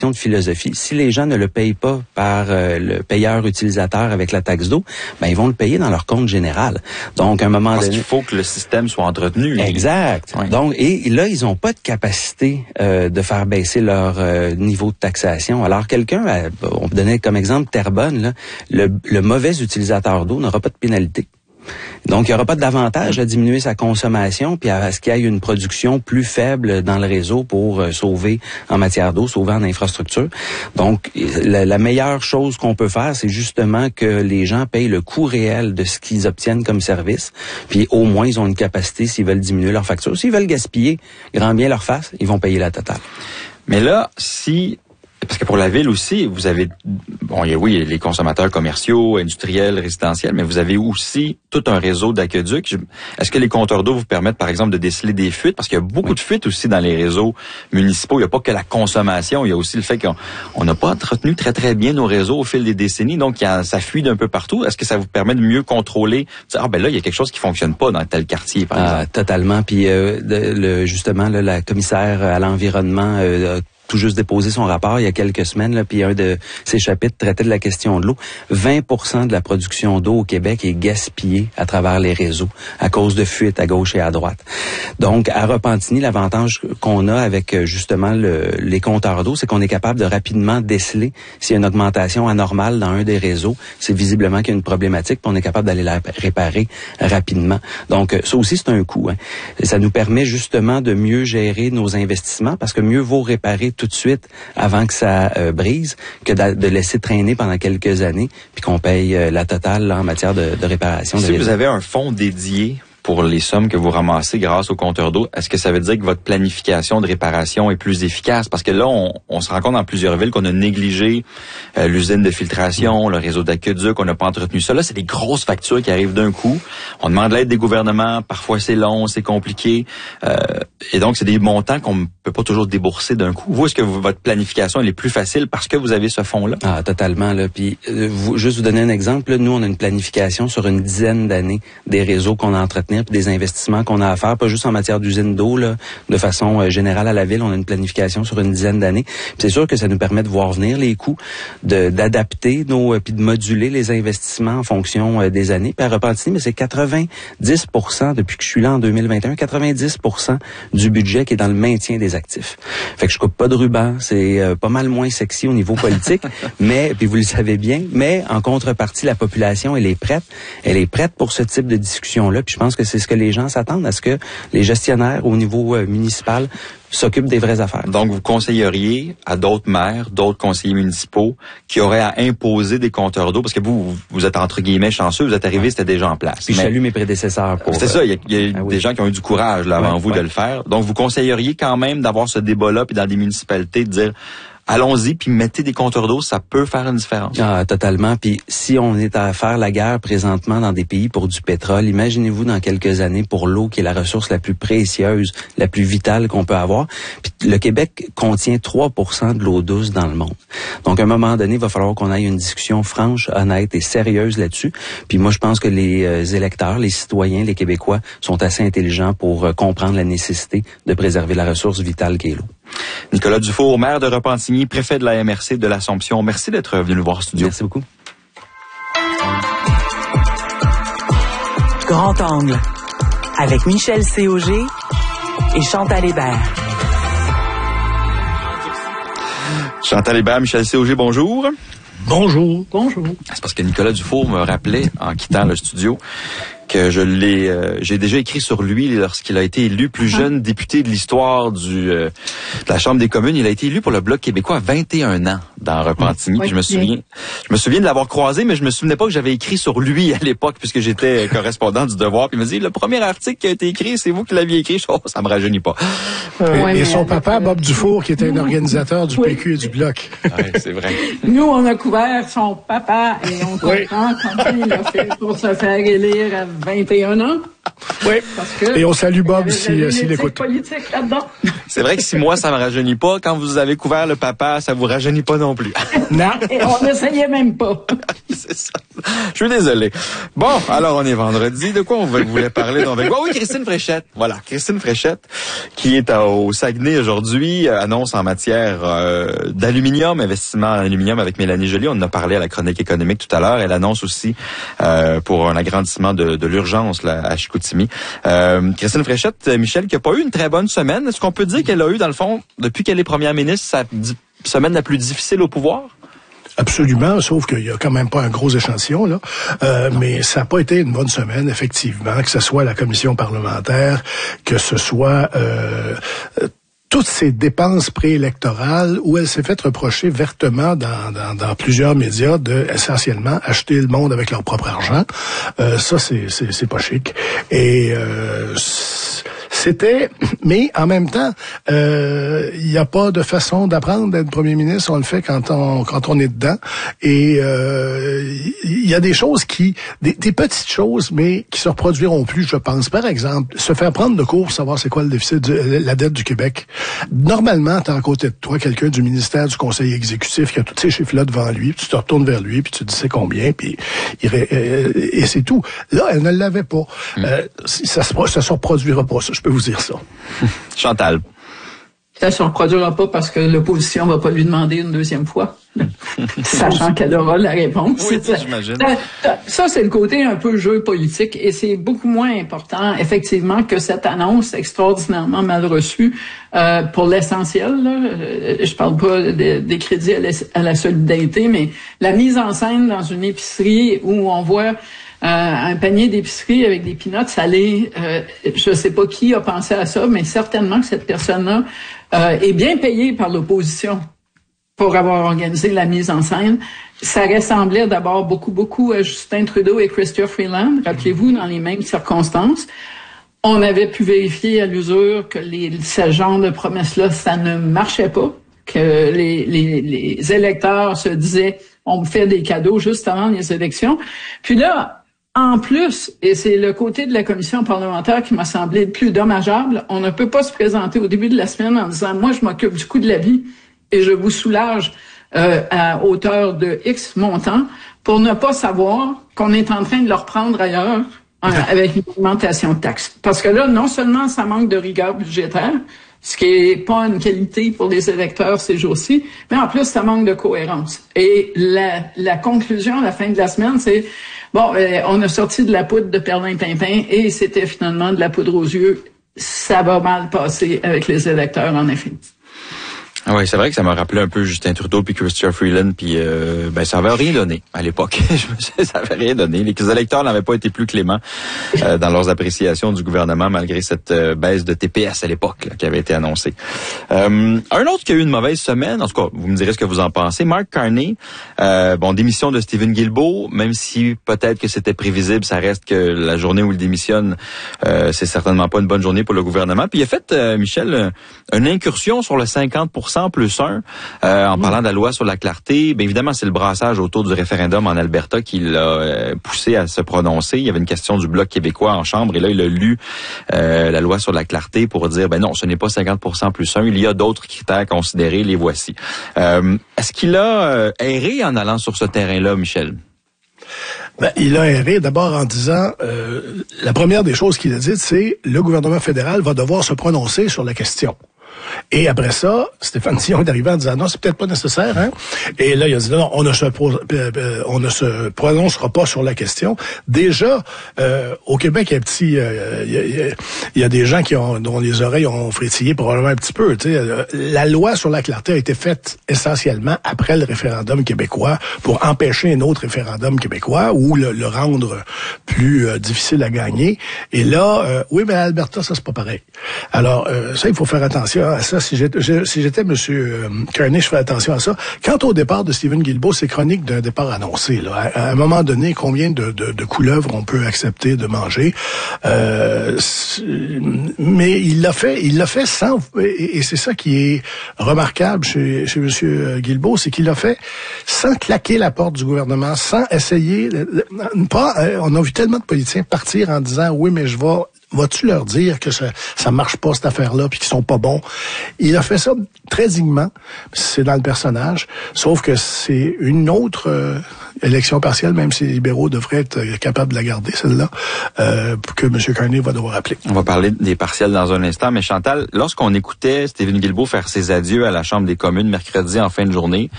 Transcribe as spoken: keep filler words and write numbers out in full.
de philosophie. Si les gens ne le payent pas par euh, le payeur utilisateur avec la taxe d'eau, ben ils vont le payer dans leur compte général. Donc, à un moment Parce donné... qu'il faut que le système soit entretenu. Exact. Oui. Donc, et là, ils n'ont pas de capacité euh, de faire baisser leur euh, niveau de taxation. Alors, quelqu'un, a, on donnait comme exemple Terrebonne, là, le, le mauvais utilisateur d'eau n'aura pas de pénalité. Donc, il n'y aura pas d'avantage à diminuer sa consommation puis à ce qu'il y ait une production plus faible dans le réseau pour euh, sauver en matière d'eau, sauver en infrastructure. Donc, la, la meilleure chose qu'on peut faire, c'est justement que les gens payent le coût réel de ce qu'ils obtiennent comme service. Puis, au moins, ils ont une capacité s'ils veulent diminuer leur facture. S'ils veulent gaspiller, grand bien leur face, ils vont payer la totale. Mais là, si... Parce que pour la ville aussi, vous avez, bon, il y a, oui, les consommateurs commerciaux, industriels, résidentiels, mais vous avez aussi tout un réseau d'aqueducs. Est-ce que les compteurs d'eau vous permettent, par exemple, de déceler des fuites? Parce qu'il y a beaucoup oui. de fuites aussi dans les réseaux municipaux. Il n'y a pas que la consommation, il y a aussi le fait qu'on n'a pas entretenu très, très bien nos réseaux au fil des décennies. Donc, il y a, ça fuit d'un peu partout. Est-ce que ça vous permet de mieux contrôler? Ah, ben là, il y a quelque chose qui fonctionne pas dans tel quartier, par exemple. Ah, totalement. Puis, euh, de, le, justement, là, la commissaire à l'environnement euh, tout juste déposé son rapport il y a quelques semaines, là, puis un de ses chapitres traitait de la question de l'eau. vingt pour cent de la production d'eau au Québec est gaspillée à travers les réseaux à cause de fuites à gauche et à droite. Donc, à Repentigny, l'avantage qu'on a avec justement le, les compteurs d'eau, c'est qu'on est capable de rapidement déceler s'il y a une augmentation anormale dans un des réseaux. C'est visiblement qu'il y a une problématique, puis on est capable d'aller la réparer rapidement. Donc, ça aussi, c'est un coût. Hein. Ça nous permet justement de mieux gérer nos investissements parce que mieux vaut réparer tout de suite avant que ça euh, brise que de, de laisser traîner pendant quelques années puis qu'on paye euh, la totale là, en matière de, de réparation. Si de vous avez un fonds dédié pour les sommes que vous ramassez grâce au compteur d'eau, est-ce que ça veut dire que votre planification de réparation est plus efficace? Parce que là, on, on se rend compte dans plusieurs villes qu'on a négligé euh, l'usine de filtration, le réseau d'aqueduc, on n'a pas entretenu ça. Là, c'est des grosses factures qui arrivent d'un coup. On demande l'aide des gouvernements, parfois c'est long, c'est compliqué. Euh, et donc, c'est des montants qu'on ne peut pas toujours débourser d'un coup. Vous, est-ce que vous, votre planification elle est plus facile parce que vous avez ce fonds-là? Ah, totalement. Là. Puis, euh, vous, juste vous donner un exemple, là, nous, on a une planification sur une dizaine d'années des réseaux qu'on a entretenus puis des investissements qu'on a à faire, pas juste en matière d'usine d'eau, là, de façon euh, générale à la ville, on a une planification sur une dizaine d'années. Puis c'est sûr que ça nous permet de voir venir les coûts, de, d'adapter nos, euh, puis de moduler les investissements en fonction euh, des années. Puis à Repentigny, mais c'est quatre-vingt-dix pour cent depuis que je suis là en deux mille vingt et un, quatre-vingt-dix pour cent du budget qui est dans le maintien des actifs. Fait que je coupe pas de ruban, c'est euh, pas mal moins sexy au niveau politique, mais puis vous le savez bien, mais en contrepartie, la population, elle est prête, elle est prête pour ce type de discussion-là. Puis je pense que c'est ce que les gens s'attendent, à ce que les gestionnaires au niveau euh, municipal s'occupent des vraies affaires. Donc, vous conseilleriez à d'autres maires, d'autres conseillers municipaux qui auraient à imposer des compteurs d'eau, parce que vous, vous êtes entre guillemets chanceux, vous êtes arrivé, c'était déjà en place. Puis je salue mes prédécesseurs pour... C'est ça, il y a, il y a ah, oui. des gens qui ont eu du courage là, avant ouais, vous ouais. de le faire. Donc, vous conseilleriez quand même d'avoir ce débat-là, puis dans des municipalités, de dire... Allons-y, puis mettez des compteurs d'eau, ça peut faire une différence. Ah, totalement. Puis si on est à faire la guerre présentement dans des pays pour du pétrole, imaginez-vous dans quelques années pour l'eau qui est la ressource la plus précieuse, la plus vitale qu'on peut avoir. Puis le Québec contient trois pour cent de l'eau douce dans le monde. Donc à un moment donné, il va falloir qu'on aille une discussion franche, honnête et sérieuse là-dessus. Puis moi, je pense que les euh, électeurs, les citoyens, les Québécois sont assez intelligents pour euh, comprendre la nécessité de préserver la ressource vitale qu'est l'eau. Nicolas Dufour, maire de Repentigny, préfet de la M R C de l'Assomption. Merci d'être venu nous voir au studio. Merci beaucoup. Grand Angle, avec Michel Cauger et Chantal Hébert. Chantal Hébert, Michel Cauger, bonjour. Bonjour. Bonjour. C'est parce que Nicolas Dufour me rappelait, en quittant le studio, que je l'ai, euh, j'ai déjà écrit sur lui lorsqu'il a été élu plus jeune député de l'histoire du euh, de la Chambre des communes. Il a été élu pour le Bloc québécois à vingt et un ans dans Repentigny. Oui, je me souviens, je me souviens de l'avoir croisé, mais je me souvenais pas que j'avais écrit sur lui à l'époque puisque j'étais correspondant du Devoir. Puis il m'a dit, le premier article qui a été écrit, c'est vous qui l'aviez écrit. Je, oh, ça me rajeunit pas. Euh, et, ouais, et son papa, Bob Dufour, qui était un organisateur du oui. P Q et du Bloc. Oui, c'est vrai. Nous, on a couvert son papa et on comprend oui. comment il a fait pour se faire élire à vingt et un ans. Oui, parce que et on salue Bob s'il si, si l'écoute. Politique là-dedans. C'est vrai que si moi, ça me rajeunit pas, quand vous avez couvert le papa, ça vous rajeunit pas non plus. Non. Et on n'essayait même pas. C'est ça. Je suis désolé. Bon, alors on est vendredi. De quoi on voulait parler dans oh, oui, Christine Fréchette. Voilà, Christine Fréchette, qui est au Saguenay aujourd'hui, annonce en matière euh, d'aluminium, investissement en aluminium avec Mélanie Joly. On en a parlé à la chronique économique tout à l'heure. Elle annonce aussi euh, pour un agrandissement de, de l'urgence là, à Chicoutimi. Euh, Christine Fréchette, Michel, qui n'a pas eu une très bonne semaine. Est-ce qu'on peut dire qu'elle a eu, dans le fond, depuis qu'elle est première ministre, sa di- semaine la plus difficile au pouvoir? Absolument, sauf qu'il y a quand même pas un gros échantillon, là. Euh, mais ça n'a pas été une bonne semaine, effectivement, que ce soit la commission parlementaire, que ce soit euh, toutes ces dépenses préélectorales où elle s'est fait reprocher vertement dans, dans, dans plusieurs médias de essentiellement acheter le monde avec leur propre argent. Euh, ça, c'est, c'est, c'est pas chic. Et euh, c'était, mais en même temps, il euh, n'y a pas de façon d'apprendre d'être premier ministre. On le fait quand on quand on est dedans. Et il euh, y a des choses qui, des, des petites choses, mais qui se reproduiront plus, je pense. Par exemple, se faire prendre de cours pour savoir c'est quoi le déficit, de la dette du Québec. Normalement, t'as à côté de toi quelqu'un du ministère du Conseil exécutif qui a tous ces chiffres-là devant lui. Puis tu te retournes vers lui, puis tu te dis c'est combien, puis il, euh, et c'est tout. Là, elle ne l'avait pas. Mmh. Euh, ça se ça se reproduira pas. Ça, je peux vous dire ça. Chantal. Ça ne se reproduira pas parce que l'opposition va pas lui demander une deuxième fois, sachant qu'elle aura la réponse. Oui, ça, j'imagine. Ça, ça, c'est le côté un peu jeu politique et c'est beaucoup moins important, effectivement, que cette annonce extraordinairement mal reçue euh, pour l'essentiel. Là. Je parle pas de, des crédits à la, à la solidarité, mais la mise en scène dans une épicerie où on voit Euh, un panier d'épicerie avec des peanuts salés, euh, je sais pas qui a pensé à ça, mais certainement que cette personne-là euh, est bien payée par l'opposition pour avoir organisé la mise en scène. Ça ressemblait d'abord beaucoup, beaucoup à Justin Trudeau et Chrystia Freeland, rappelez-vous, dans les mêmes circonstances. On avait pu vérifier à l'usure que les, ce genre de promesses-là, ça ne marchait pas, que les, les, les électeurs se disaient « on me fait des cadeaux juste avant les élections ». Puis là, en plus, et c'est le côté de la commission parlementaire qui m'a semblé le plus dommageable, on ne peut pas se présenter au début de la semaine en disant « moi, je m'occupe du coût de la vie et je vous soulage euh, à hauteur de X montant » pour ne pas savoir qu'on est en train de le reprendre ailleurs euh, avec une augmentation de taxes. Parce que là, non seulement ça manque de rigueur budgétaire, ce qui est pas une qualité pour les électeurs ces jours-ci, mais en plus, ça manque de cohérence. Et la, la conclusion à la fin de la semaine, c'est bon, euh, on a sorti de la poudre de perlimpinpin et c'était finalement de la poudre aux yeux. Ça va mal passer avec les électeurs, en effet. Oui, c'est vrai que ça m'a rappelé un peu Justin Trudeau puis Chrystia Freeland, puis euh, ben ça avait rien donné à l'époque. Ça avait rien donné. Les électeurs n'avaient pas été plus cléments euh, dans leurs appréciations du gouvernement malgré cette euh, baisse de T P S à l'époque là, qui avait été annoncée. Euh, un autre qui a eu une mauvaise semaine, en tout cas, vous me direz ce que vous en pensez. Mark Carney, euh, bon, démission de Stephen Guilbeault, même si peut-être que c'était prévisible, ça reste que la journée où il démissionne, euh, c'est certainement pas une bonne journée pour le gouvernement. Puis il a fait, euh, Michel, une incursion sur le cinquante pour cent plus un, euh, en parlant de la loi sur la clarté. Bien évidemment, c'est le brassage autour du référendum en Alberta qui l'a euh, poussé à se prononcer. Il y avait une question du Bloc québécois en chambre et là, il a lu euh, la loi sur la clarté pour dire, ben non, ce n'est pas cinquante pour cent plus un, il y a d'autres critères à considérer, les voici. Euh, est-ce qu'il a euh, erré en allant sur ce terrain-là, Michel? Ben, il a erré d'abord en disant, euh, la première des choses qu'il a dites, c'est le gouvernement fédéral va devoir se prononcer sur la question. Et après ça, Stéphane Dion est arrivé en disant non, c'est peut-être pas nécessaire, hein. Et là, il a dit non, on ne se pro- on ne se prononcera pas sur la question. Déjà, euh, au Québec, il y a un petit, euh, il, y a, il, y a, il y a des gens qui ont dont les oreilles ont frétillé probablement un petit peu. Tu sais, la loi sur la clarté a été faite essentiellement après le référendum québécois pour empêcher un autre référendum québécois ou le, le rendre plus euh, difficile à gagner. Et là, euh, oui, mais à Alberta, ça c'est pas pareil. Alors euh, ça, il faut faire attention à ça. Si j'étais, si j'étais M. Carney, je ferais attention à ça. Quant au départ de Stephen Guilbeault, c'est chronique d'un départ annoncé. Là. À, à un moment donné, combien de, de, de couleuvres on peut accepter de manger? Euh, mais il l'a fait, il l'a fait sans... Et, et c'est ça qui est remarquable chez, chez M. Guilbeault, c'est qu'il l'a fait sans claquer la porte du gouvernement, sans essayer... Pas, on a vu tellement de politiciens partir en disant « Oui, mais je vais... » vas-tu leur dire que ça, ça marche pas, cette affaire-là, puis qu'ils sont pas bons? Il a fait ça très dignement, c'est dans le personnage, sauf que c'est une autre euh, élection partielle, même si les libéraux devraient être capables de la garder, celle-là, euh, que M. Carney va devoir appeler. On va parler des partiels dans un instant, mais Chantal, lorsqu'on écoutait Stephen Guilbeault faire ses adieux à la Chambre des communes mercredi en fin de journée,